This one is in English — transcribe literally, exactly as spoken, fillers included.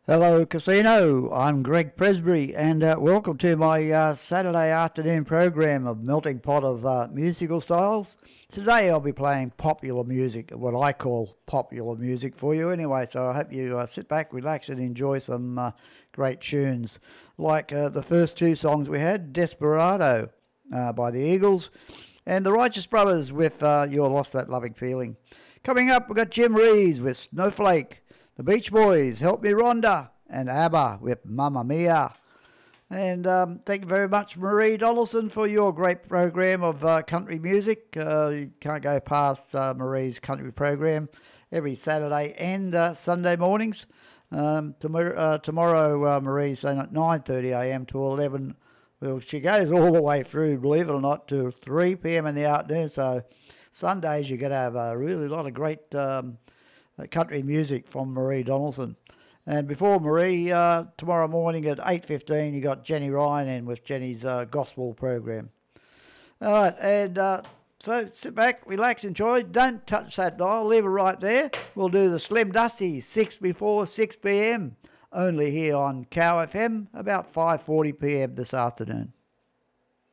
Hello, Casino. I'm Greg Presbury, and uh, welcome to my uh, Saturday afternoon program of Melting Pot of uh, Musical Styles. Today I'll be playing popular music, what I call popular music for you anyway, so I hope you uh, sit back, relax, and enjoy some uh, great tunes. Like uh, the first two songs we had, Desperado uh, by the Eagles, and the Righteous Brothers with uh, You're Lost That Loving Feeling. Coming up, we've got Jim Reeves with Snowflake, the Beach Boys, Help Me Rhonda, and ABBA with Mamma Mia. And um, thank you very much, Marie Donaldson, for your great program of uh, country music. Uh, you can't go past uh, Marie's country program every Saturday and uh, Sunday mornings. Um, tomorrow, uh, tomorrow uh, Marie's saying at nine thirty a m to eleven. Well, she goes all the way through, believe it or not, to three p m in the afternoon. So Sundays you're going to have a really lot of great um, country music from Marie Donaldson. And before Marie, uh, tomorrow morning at eight fifteen, you got Jenny Ryan in with Jenny's uh, gospel program. All right, and uh, so sit back, relax, enjoy. Don't touch that dial, leave it right there. We'll do the Slim Dusty, six before six p m, only here on Cow F M, about five forty p m this afternoon.